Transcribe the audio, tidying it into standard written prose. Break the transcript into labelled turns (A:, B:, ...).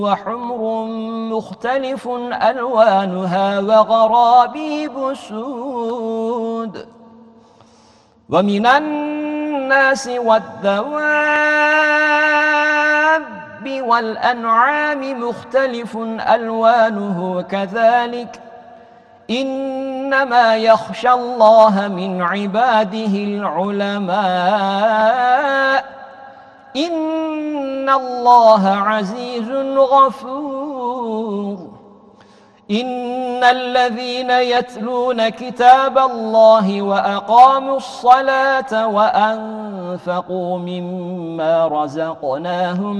A: وحمر مختلف ألوانها وغرابيب سود ومن الناس والدواب والأنعام مختلف ألوانه كذلك إنما يخشى الله من عباده العلماء إن الله عزيز غفور إن الذين يتلون كتاب الله وأقاموا الصلاة وأنفقوا مما رزقناهم